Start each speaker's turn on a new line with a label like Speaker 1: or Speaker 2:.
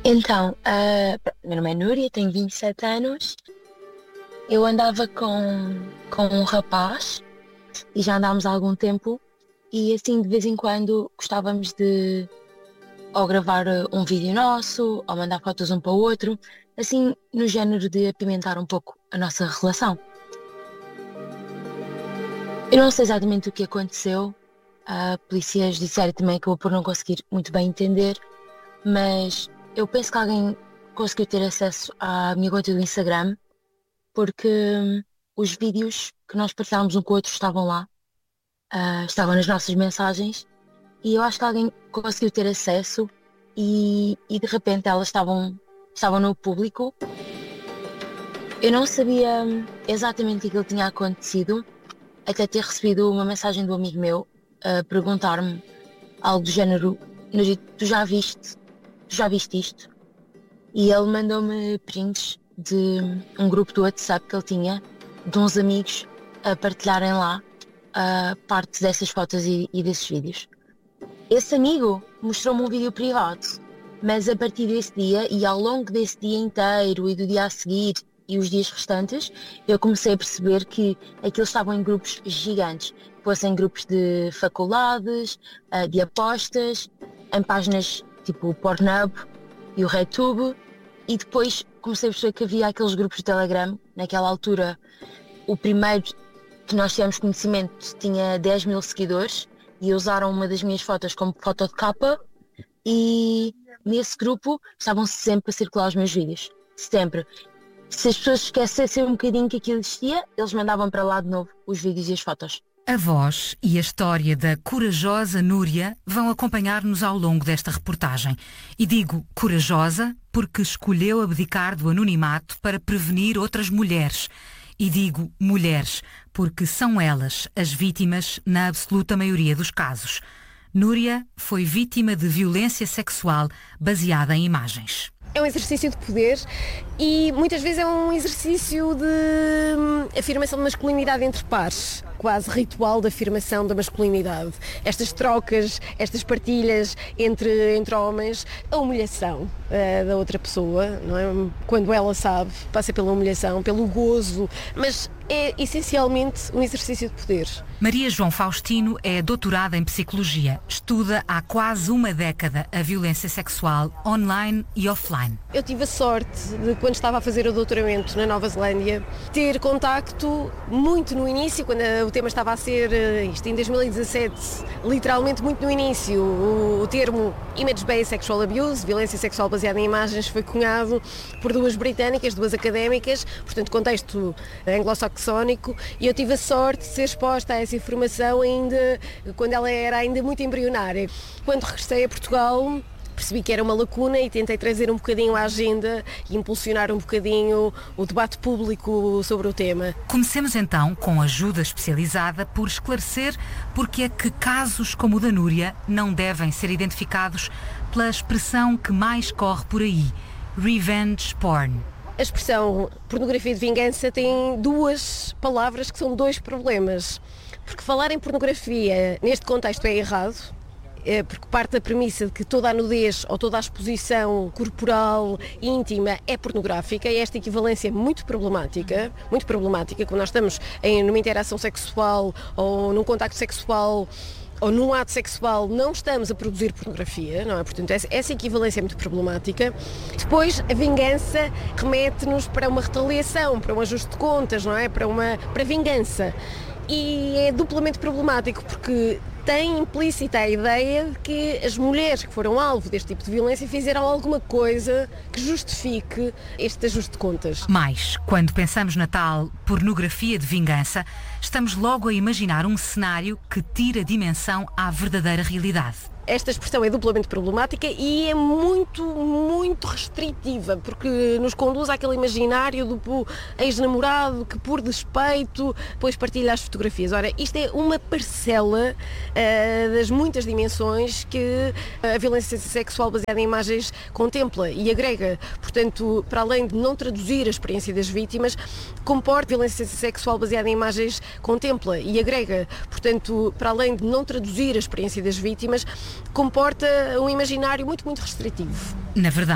Speaker 1: Então, meu nome é Núria, tenho 27 anos. Eu andava com um rapaz e já andámos há algum tempo e assim de vez em quando gostávamos de ou gravar um vídeo nosso ou mandar fotos um para o outro, assim no género de apimentar um pouco a nossa relação. Eu não sei exatamente o que aconteceu, polícias disseram também que eu por não conseguir muito bem entender, mas eu penso que alguém conseguiu ter acesso à minha conta do Instagram porque os vídeos que nós partilhámos um com o outro estavam lá, estavam nas nossas mensagens e eu acho que alguém conseguiu ter acesso e de repente elas estavam no público. Eu não sabia exatamente o que tinha acontecido até ter recebido uma mensagem do amigo meu a perguntar-me algo do género: "Nuri, tu já viste isto?" E ele mandou-me prints de um grupo do WhatsApp que ele tinha, de uns amigos a partilharem lá parte dessas fotos e desses vídeos. Esse amigo mostrou-me um vídeo privado, mas a partir desse dia e ao longo desse dia inteiro e do dia a seguir e os dias restantes, eu comecei a perceber que aqueles estavam em grupos gigantes, fossem grupos de faculdades, de apostas, em páginas tipo o Pornhub e o RedTube, e depois comecei a perceber que havia aqueles grupos de Telegram. Naquela altura, o primeiro que nós tivemos conhecimento tinha 10 mil seguidores e usaram uma das minhas fotos como foto de capa, e nesse grupo estavam sempre a circular os meus vídeos, sempre. Se as pessoas esquecessem um bocadinho que aquilo existia, eles mandavam para lá de novo os vídeos e as fotos.
Speaker 2: A voz e a história da corajosa Núria vão acompanhar-nos ao longo desta reportagem. E digo corajosa porque escolheu abdicar do anonimato para prevenir outras mulheres. E digo mulheres porque são elas as vítimas na absoluta maioria dos casos. Núria foi vítima de violência sexual baseada em imagens.
Speaker 3: É um exercício de poder e muitas vezes é um exercício de afirmação de masculinidade entre pares, quase ritual de afirmação da masculinidade. Estas trocas, estas partilhas entre homens, a humilhação da outra pessoa, não é? Quando ela sabe, passa pela humilhação, pelo gozo, mas é essencialmente um exercício de poder.
Speaker 2: Maria João Faustino é doutorada em Psicologia. Estuda há quase uma década a violência sexual online e offline.
Speaker 3: Eu tive a sorte de, quando estava a fazer o doutoramento na Nova Zelândia, ter contacto muito no início, quando o tema estava a ser, isto em 2017, literalmente muito no início, o termo Image-Based Sexual Abuse, violência sexual baseada em imagens, foi cunhado por duas britânicas, duas académicas, portanto contexto anglo-saxónico, e eu tive a sorte de ser exposta a essa informação ainda quando ela era ainda muito embrionária. Quando regressei a Portugal, percebi que era uma lacuna e tentei trazer um bocadinho à agenda e impulsionar um bocadinho o debate público sobre o tema.
Speaker 2: Comecemos então, com ajuda especializada, por esclarecer porque é que casos como o da Núria não devem ser identificados pela expressão que mais corre por aí: revenge porn.
Speaker 3: A expressão pornografia de vingança tem duas palavras que são dois problemas. Porque falar em pornografia neste contexto é errado, porque parte da premissa de que toda a nudez ou toda a exposição corporal íntima é pornográfica, e esta equivalência é muito problemática quando nós estamos numa interação sexual ou num contacto sexual ou num ato sexual, não estamos a produzir pornografia, não é? Portanto, essa equivalência é muito problemática. Depois, a vingança remete-nos para uma retaliação, para um ajuste de contas, não é? Para vingança. E é duplamente problemático porque tem implícita a ideia de que as mulheres que foram alvo deste tipo de violência fizeram alguma coisa que justifique este ajuste de contas.
Speaker 2: Mas, quando pensamos na tal pornografia de vingança, estamos logo a imaginar um cenário que tira dimensão à verdadeira realidade.
Speaker 3: Esta expressão é duplamente problemática e é muito, muito restritiva, porque nos conduz àquele imaginário do ex-namorado que, por despeito, depois partilha as fotografias. Ora, isto é uma parcela das muitas dimensões que a violência sexual baseada em imagens contempla e agrega. Portanto, para além de não traduzir a experiência das vítimas, comporta violência sexual baseada em imagens contempla e agrega. Portanto, para além de não traduzir a experiência das vítimas, comporta um imaginário muito, muito restritivo.
Speaker 2: Na verdade,